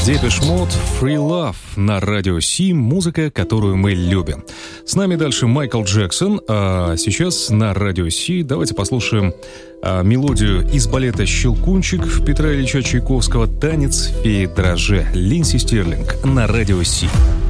Depeche Mode, Free Love на радио Си, музыка, которую мы любим. С нами дальше Майкл Джексон, а сейчас на радио Си давайте послушаем мелодию из балета «Щелкунчик» Петра Ильича Чайковского, «Танец феи дрожжи», Линдси Стирлинг на радио Си.